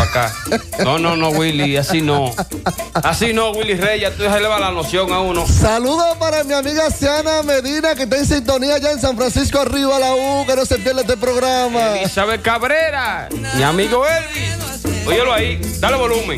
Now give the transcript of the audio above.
acá. No, Willy, así no. Así no, Willy Reyes, tú se le va la noción a uno. Saludos para mi amiga Ciana Medina, que está en sintonía allá en San Francisco, arriba la U, que no se pierde este programa. Elizabeth Cabrera, mi amigo Elvis. Óyelo ahí, dale volumen.